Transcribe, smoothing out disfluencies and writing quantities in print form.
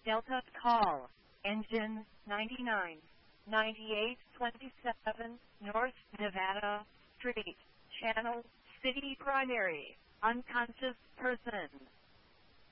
Delta call, engine 99, 9827 North Nevada Street, Channel City Primary, unconscious person.